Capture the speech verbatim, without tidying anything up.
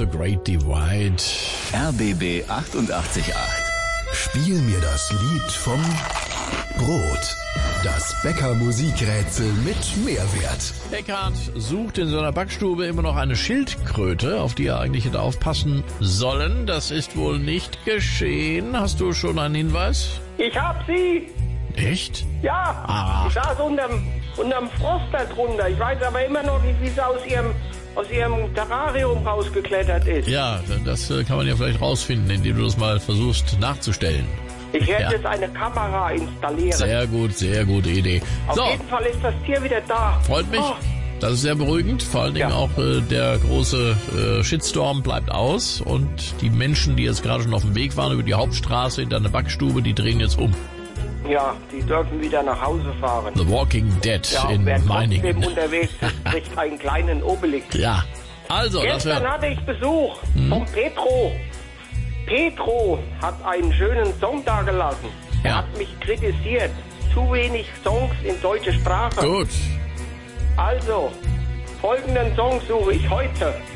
The Great Divide. R B B achtundachtzig Komma acht. Spiel mir das Lied vom Brot. Das Bäcker-Musikrätsel mit Mehrwert. Eckhard sucht in seiner Backstube immer noch eine Schildkröte, auf die er eigentlich hätte aufpassen sollen. Das ist wohl nicht geschehen. Hast du schon einen Hinweis? Ich hab sie! Echt? Ja! Ah. Ich saß unterm, unterm Frost da drunter. Ich weiß aber immer noch nicht, wie sie aus ihrem, aus ihrem Terrarium rausgeklettert ist. Ja, das äh, kann man ja vielleicht rausfinden, indem du das mal versuchst nachzustellen. Ich werde Ja. jetzt eine Kamera installieren. Sehr gut, sehr gute Idee. Auf So, jeden Fall ist das Tier wieder da. freut mich. Oh. Das ist sehr beruhigend. Vor allen Dingen Ja. auch äh, der große äh, Shitstorm bleibt aus. Und die Menschen, die jetzt gerade schon auf dem Weg waren über die Hauptstraße in deine Backstube, die drehen jetzt um. Ja, die dürfen wieder nach Hause fahren. The Walking Dead Ja, in wer trotzdem Meiningen. unterwegs ist, kriegt einen kleinen Obelix. Ja, also, das Gestern wäre... hatte ich Besuch vom Petro. Petro hat einen schönen Song dagelassen. Er Ja. hat mich kritisiert. Zu wenig Songs in deutscher Sprache. Gut. Also, folgenden Song suche ich heute.